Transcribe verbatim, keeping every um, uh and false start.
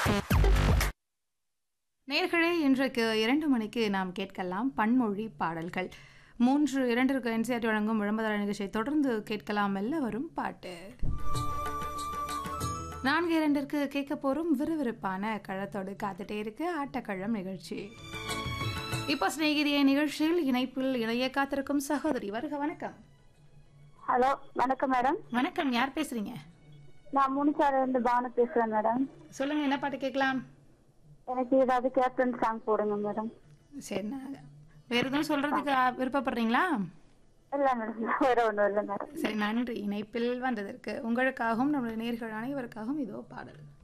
நேர்களே, இன்றைக்கு இரண்டு மணிக்கு நாம் கேட்கலாம் பன்மொழி பாடல்கள். மூன்று இரண்டிற்கு என்சிஆர்டி வழங்கும் விளம்பர நிகழ்ச்சியை தொடர்ந்து கேட்கலாம் மெல்ல வரும் பாட்டு. நான்கு இரண்டிற்கு கேட்க போறும் விறுவிறுப்பான களத்தோடு காத்துட்டே இருக்கு ஆட்டக்களம் நிகழ்ச்சி. இப்போ சிநேகிதிய நிகழ்ச்சியில் இணைப்பில் இணைய காத்திருக்கும் சகோதரி வருக. வணக்கம். ஹலோ, வணக்கம் மேடம். வணக்கம், யார் பேசுறீங்க? நான் முனிசால இருந்து பானு பேசுறேன் மேடம். சொல்லுங்க, என்ன பாட்டு கேட்கலாம்? எனக்கு ஏதாவது கேப்டன் சாங் போடுங்க மேடம். சரி, வேற எதுவும் சொல்றதுக்கு விருப்பப்படுறீங்களா? இல்ல மேடம், வேற ஒண்ணும் இல்லை மேடம். சரி, நன்றி இணைப்பில் வந்ததற்கு. உங்களுக்காகவும் நம்முடைய நேயர்கள் அனைவருக்காகவும் இதோ பாடல்.